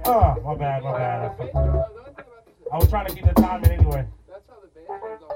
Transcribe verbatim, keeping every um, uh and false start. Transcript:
Oh, my bad, my bad. I was trying to keep the time in anyway. That's how the band goes